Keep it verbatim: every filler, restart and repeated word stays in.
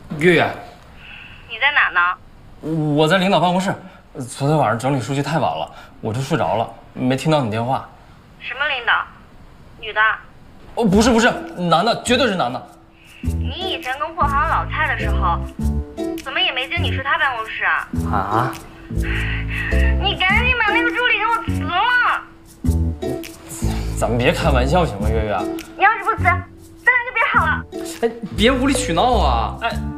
月月， 你在哪呢？ 我在领导办公室。昨天晚上整理数据太晚了，我就睡着了，没听到你电话。 什么领导？女的？ 哦，不是不是，男的，绝对是男的。 你以前跟霍航老蔡的时候，怎么也没见你去他办公室啊？ 啊？ 你赶紧把那个助理给我辞了！ 咱们别开玩笑行吗，月月？ 你要是不辞，咱俩就别好了。 哎，别无理取闹啊！哎。